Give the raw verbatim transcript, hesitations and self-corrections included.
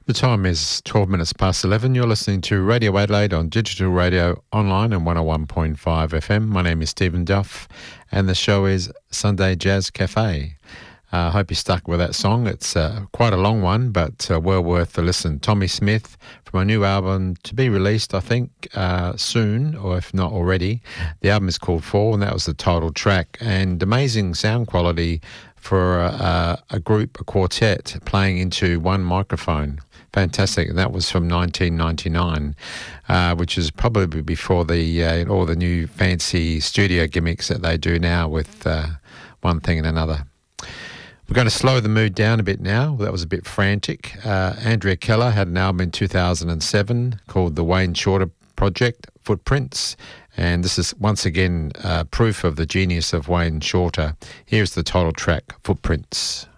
The time is twelve minutes past eleven. You're listening to Radio Adelaide on digital radio, online and one oh one point five F M. My name is Stephen Duff and the show is Sunday Jazz Cafe. I uh, hope you stuck with that song. It's uh, quite a long one, but uh, well worth the listen. Tommy Smith from a new album to be released, I think, uh, soon, or if not already. The album is called Fall, and that was the title track. And amazing sound quality for a, a group, a quartet, playing into one microphone. Fantastic. And that was from nineteen ninety-nine, uh, which is probably before the uh, all the new fancy studio gimmicks that they do now with uh, one thing and another. We're going to slow the mood down a bit now. That was a bit frantic. Uh, Andrea Keller had an album in two thousand seven called The Wayne Shorter Project, Footprints. And this is once again uh, proof of the genius of Wayne Shorter. Here's the title track, Footprints.